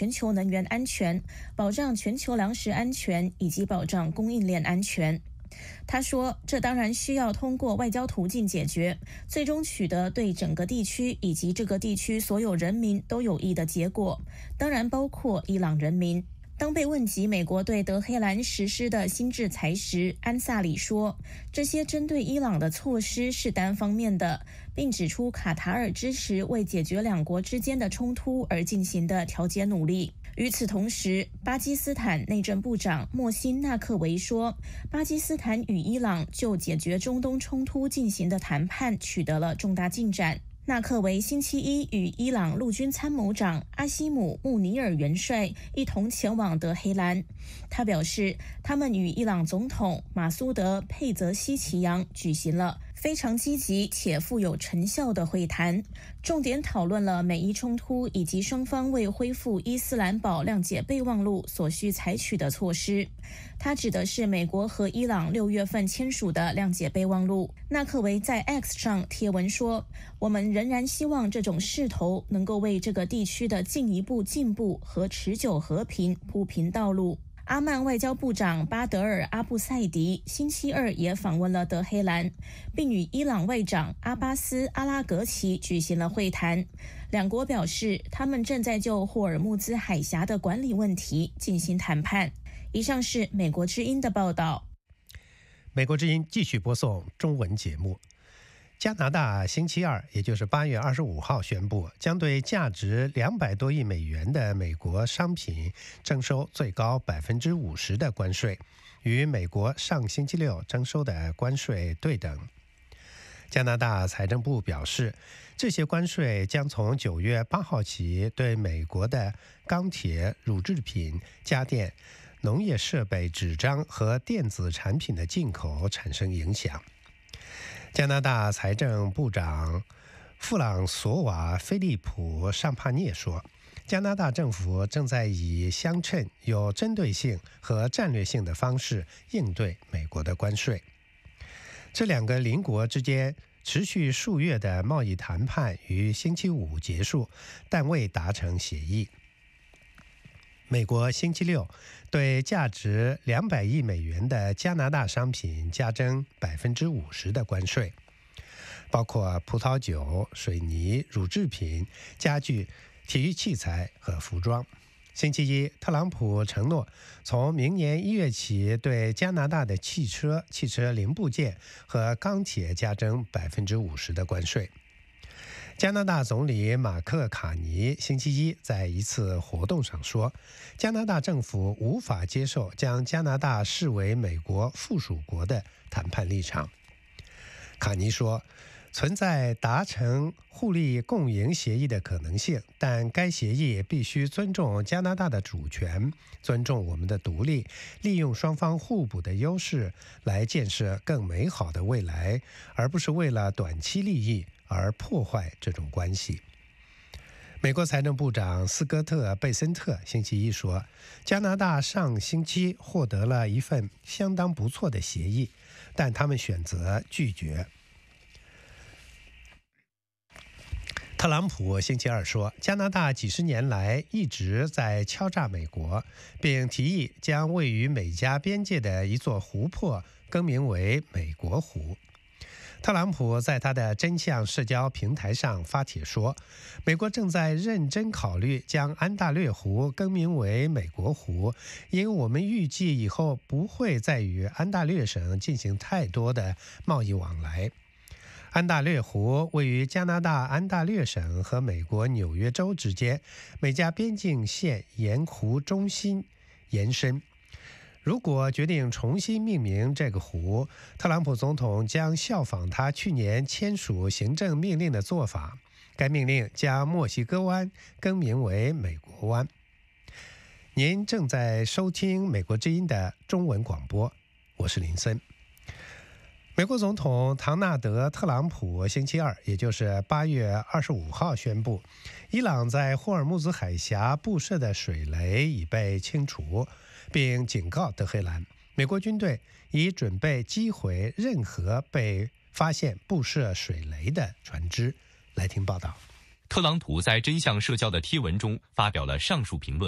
全球能源安全、保障全球粮食安全以及保障供应链安全。他说，这当然需要通过外交途径解决，最终取得对整个地区以及这个地区所有人民都有益的结果，当然包括伊朗人民。当被问及美国对德黑兰实施的新制裁时，安萨里说，这些针对伊朗的措施是单方面的，并指出卡塔尔支持为解决两国之间的冲突而进行的调解努力。与此同时，巴基斯坦内政部长莫辛纳克维说，巴基斯坦与伊朗就解决中东冲突进行的谈判取得了重大进展。纳克维星期一与伊朗陆军参谋长阿西姆·穆尼尔元帅一同前往德黑兰。他表示，他们与伊朗总统马苏德·佩泽西奇扬举行了非常积极且富有成效的会谈，重点讨论了美伊冲突以及双方为恢复伊斯兰堡谅解备忘录所需采取的措施。他指的是美国和伊朗6月份签署的谅解备忘录。纳克维在 X 上贴文说，我们仍然希望这种势头能够为这个地区的进一步进步和持久和平铺平道路。阿曼外交部长巴德尔·阿布赛迪星期二也访问了德黑兰，并与伊朗外长阿巴斯·阿拉格齐举行了会谈。两国表示，他们正在就霍尔木兹海峡的管理问题进行谈判。以上是美国之音的报道。 美国之音继续播送中文节目。加拿大星期二，也就是8月25号宣布，将对价值200多亿美元的美国商品征收最高50%的关税，与美国上星期六征收的关税对等。加拿大财政部表示，这些关税将从9月8号起对美国的钢铁、乳制品、家电、农业设备、纸张和电子产品的进口产生影响。加拿大财政部长弗朗索瓦·菲利普·尚帕涅说，加拿大政府正在以相称、有针对性和战略性的方式应对美国的关税。这两个邻国之间持续数月的贸易谈判于星期五结束，但未达成协议。美国星期六对价值200亿美元的加拿大商品加征50%的关税，包括葡萄酒、水泥、乳制品、家具、体育器材和服装。星期一，特朗普承诺从明年1月起对加拿大的汽车、汽车零部件和钢铁加征50%的关税。加拿大总理马克·卡尼星期一在一次活动上说，加拿大政府无法接受将加拿大视为美国附属国的谈判立场。卡尼说，存在达成互利共赢协议的可能性，但该协议必须尊重加拿大的主权，尊重我们的独立，利用双方互补的优势来建设更美好的未来，而不是为了短期利益而破坏这种关系。美国财政部长斯科特·贝森特星期一说，加拿大上星期获得了一份相当不错的协议，但他们选择拒绝。特朗普星期二说，加拿大几十年来一直在敲诈美国，并提议将位于美加边界的一座湖泊更名为美国湖。特朗普在他的真相社交平台上发帖说，美国正在认真考虑将安大略湖更名为美国湖，因为我们预计以后不会再与安大略省进行太多的贸易往来。安大略湖位于加拿大安大略省和美国纽约州之间，美加边境线沿湖中心延伸。如果决定重新命名这个湖，特朗普总统将效仿他去年签署行政命令的做法。该命令将墨西哥湾更名为美国湾。您正在收听美国之音的中文广播，我是林森。美国总统唐纳德·特朗普星期二，也就是8月25号宣布，伊朗在霍尔木兹海峡布设的水雷已被清除，并警告德黑兰，美国军队已准备击毁任何被发现布设水雷的船只。来听报道。 特朗普在真相社交的贴文中发表了上述评论。